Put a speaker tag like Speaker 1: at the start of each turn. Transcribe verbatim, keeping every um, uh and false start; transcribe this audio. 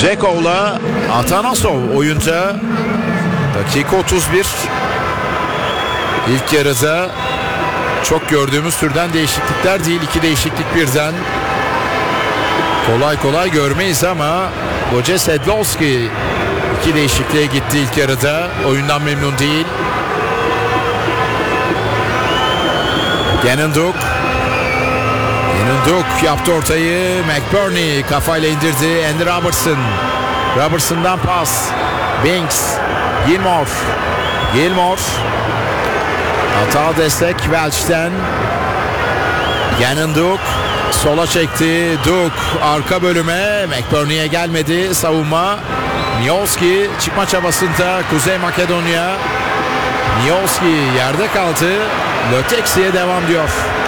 Speaker 1: Zekov'la Atanasov oyunda. Dakika otuz bir. İlk yarıda çok gördüğümüz türden değişiklikler değil. İki değişiklik birden. Kolay kolay görmeyiz ama Bože Sedlovski iki değişikliğe gitti ilk yarıda. Oyundan memnun değil. Gannon Duke. Gannon Duke yaptı ortayı. McBurney kafayla indirdi. Andy Robertson. Robertson'dan pas. Binks. Gilmore. Gilmore. Hata destek Welch'ten. Gannon Duke. Sola çekti. Duke arka bölüme. McBurney'e gelmedi. Savunma. Miolski çıkma çabasında Kuzey Makedonya. Miolski yerde kaldı. Löteksi'ye devam diyor.